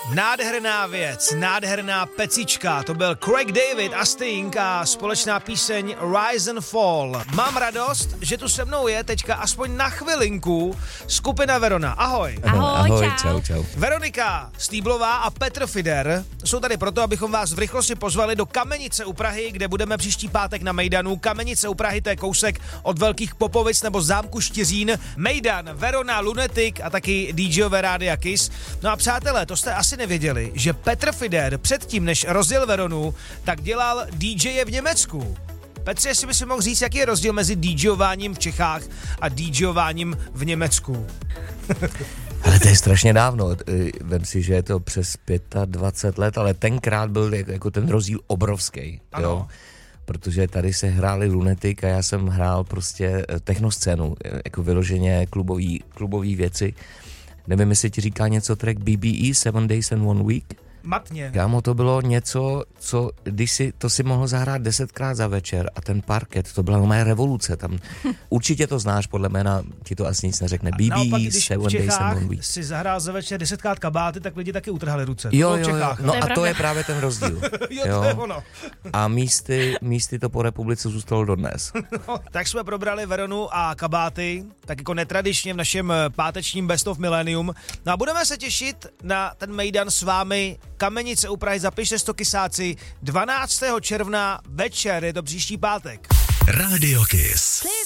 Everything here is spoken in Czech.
Nádherná věc, nádherná pecička, to byl Craig David a Sting a společná píseň Rise and Fall. Mám radost, že tu se mnou je teďka aspoň na chvilinku skupina Verona. Ahoj. Ahoj, čau. Veronika Stýblová a Petr Fider jsou tady proto, abychom vás v rychlosti pozvali do Kamenice u Prahy, kde budeme příští pátek na Mejdanu. Kamenice u Prahy, to je kousek od Velkých Popovic nebo zámku Štiřín. Mejdan, Verona, Lunatic a taky DJové Rádia Kiss. No a přátelé, to jste asi nevěděli, že Petr Fider předtím, než rozjel Veronu, tak dělal DJe v Německu. Petře, jestli by si mohl říct, jaký je rozdíl mezi DJováním v Čechách a DJováním v Německu? Ale to je strašně dávno, vem si, že je to přes 25 let, ale tenkrát byl jako ten rozdíl obrovský, jo? Protože tady se hráli Lunatic a já jsem hrál prostě technoscénu, jako vyloženě klubový věci. Nevím, jestli ti říká něco track BBE, 7 Days and 1 Week. Matně. Kámo, to bylo něco, co, to si mohl zahrát 10krát za večer a ten parket, to byla moje revoluce. Tam určitě to znáš, podle jména ti to asi nic neřekne. BBE, 7 Days and 1 Week. Si zahrál za večer 10krát kabáty, tak lidi taky utrhali ruce. Jo. No a to je právě ten rozdíl. To je ono. A místy to po republice zůstalo dodnes. No, tak jsme probrali Veronu a kabáty, tak jako netradičně v našem pátečním Best of Millennium. No a budeme se těšit na ten Mejdan s vámi. Kamenice u Prahy, zapište 100 kysáci, 12. června večer, je to příští pátek. Radio Kiss.